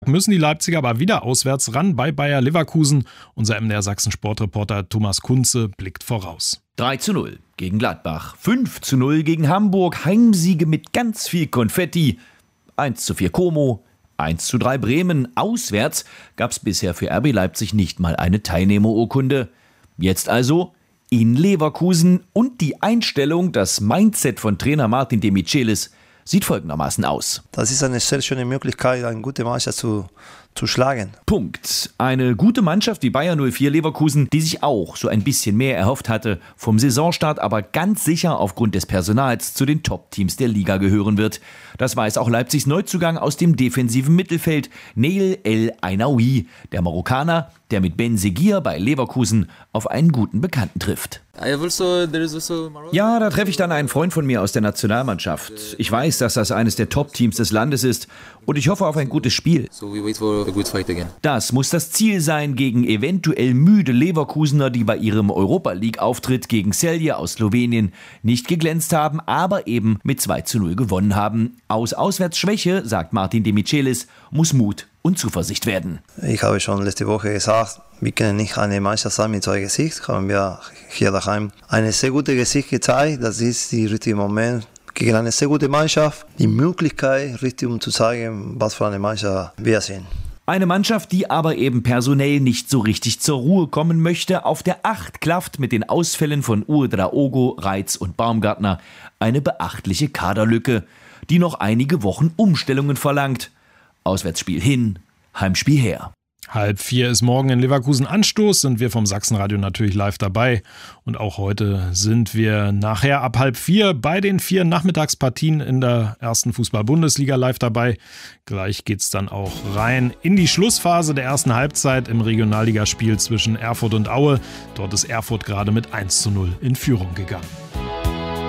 müssen die Leipziger aber wieder auswärts ran bei Bayer Leverkusen. Unser MDR Sachsen Sportreporter Thomas Kunze blickt voraus. 3:0 gegen Gladbach, 5:0 gegen Hamburg, Heimsiege mit ganz viel Konfetti, 1:4 Como, 1:3 Bremen. Auswärts gab es bisher für RB Leipzig nicht mal eine Teilnehmerurkunde. Jetzt also in Leverkusen und die Einstellung, das Mindset von Trainer Martin de Michelis sieht folgendermaßen aus. Das ist eine sehr schöne Möglichkeit, eine gute Mannschaft zu schlagen. Punkt. Eine gute Mannschaft wie Bayer 04 Leverkusen, die sich auch so ein bisschen mehr erhofft hatte, vom Saisonstart aber ganz sicher aufgrund des Personals zu den Top-Teams der Liga gehören wird. Das weiß auch Leipzigs Neuzugang aus dem defensiven Mittelfeld, Neil El Ainaoui, der Marokkaner, der mit Ben Seguir bei Leverkusen auf einen guten Bekannten trifft. Ja, da treffe ich dann einen Freund von mir aus der Nationalmannschaft. Ich weiß, dass das eines der Top-Teams des Landes ist und ich hoffe auf ein gutes Spiel. Das muss das Ziel sein gegen eventuell müde Leverkusener, die bei ihrem Europa-League-Auftritt gegen Celje aus Slowenien nicht geglänzt haben, aber eben mit 2:0 gewonnen haben. Aus Auswärtsschwäche, sagt Martin de Michelis, muss Mut und Zuversicht werden. Ich habe schon letzte Woche gesagt, wir können nicht eine Mannschaft sein mit zwei Gesichtern. Haben wir hier daheim eine sehr gute Gesicht gezeigt. Das ist der richtige Moment gegen eine sehr gute Mannschaft. Die Möglichkeit, richtig um zu zeigen, was für eine Mannschaft wir sind. Eine Mannschaft, die aber eben personell nicht so richtig zur Ruhe kommen möchte. Auf der 8 klafft mit den Ausfällen von Ouedraogo, Reitz und Baumgartner eine beachtliche Kaderlücke, die noch einige Wochen Umstellungen verlangt. Auswärtsspiel hin, Heimspiel her. 3:30 ist morgen in Leverkusen Anstoß, sind wir vom Sachsenradio natürlich live dabei. Und auch heute sind wir nachher ab 3:30 bei den 4 Nachmittagspartien in der ersten Fußball-Bundesliga live dabei. Gleich geht's dann auch rein in die Schlussphase der ersten Halbzeit im Regionalligaspiel zwischen Erfurt und Aue. Dort ist Erfurt gerade mit 1:0 in Führung gegangen.